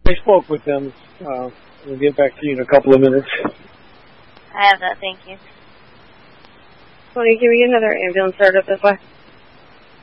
I spoke with them. We'll get back to you in a couple of minutes. I have that, thank you. Tony, can we get another ambulance started up this way?